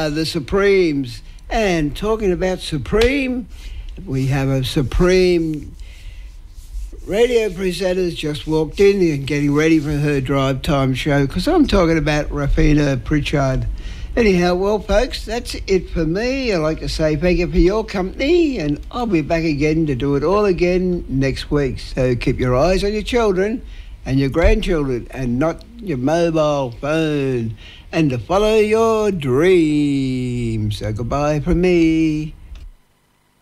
are the Supremes. And talking about Supreme, we have a Supreme radio presenters just walked in and getting ready for her drive time show, because I'm talking about Rafina Pritchard. Anyhow, well, folks, that's it for me. I'd like to say thank you for your company, and I'll be back again to do it all again next week. So keep your eyes on your children and your grandchildren and not your mobile phone, and to follow your dreams. So goodbye from me.